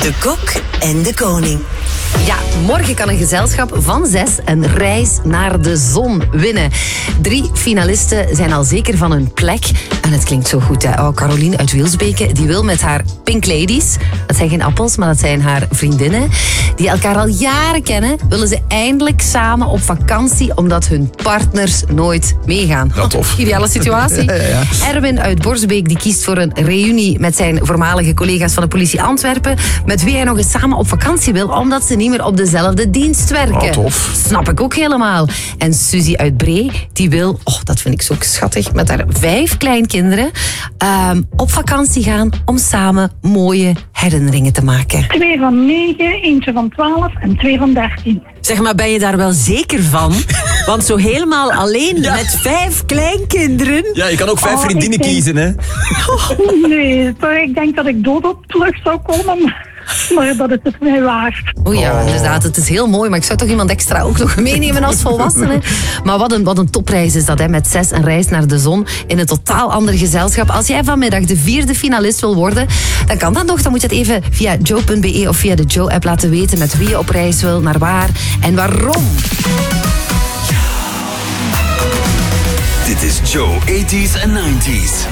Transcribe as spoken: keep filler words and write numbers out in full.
De Kok en de Koning. Ja, morgen kan een gezelschap van zes een reis naar de zon winnen. Drie finalisten zijn al zeker van hun plek. En het klinkt zo goed, hè. Oh, Caroline uit Wielsbeke, die wil met haar Pink Ladies, dat zijn geen appels, maar dat zijn haar vriendinnen, die elkaar al jaren kennen, willen ze eindelijk samen op vakantie, omdat hun partners nooit meegaan. Ja, tof. Ideale situatie. Ja, ja, ja. Erwin uit Borsbeek die kiest voor een reunie met zijn voormalige collega's van de politie Antwerpen, met wie hij nog eens samen op vakantie wil, omdat ze niet meer op dezelfde dienst werken. Oh, tof. Snap ik ook helemaal. En Suzy uit Bree, die wil, oh, dat vind ik zo schattig, met haar vijf kleinkinderen um, op vakantie gaan om samen mooie herinneringen te maken. Twee van negen, eentje van twaalf en twee van dertien. Zeg maar, ben je daar wel zeker van? Want zo helemaal alleen Ja. met vijf kleinkinderen... Ja, je kan ook vijf Oh, vriendinnen ik denk- kiezen, hè? Nee, toch, ik denk dat ik dood op terug zou komen. Maar dat is het mij waard. O ja, inderdaad, het is heel mooi, maar ik zou toch iemand extra ook nog meenemen als volwassene. Maar wat een, wat een topreis is dat, hè, met zes een reis naar de zon in een totaal ander gezelschap. Als jij vanmiddag de vierde finalist wil worden, dan kan dat nog. Dan moet je het even via joe punt be of via de Joe-app laten weten met wie je op reis wil, naar waar en waarom. Dit is Joe tachtiger en negentiger.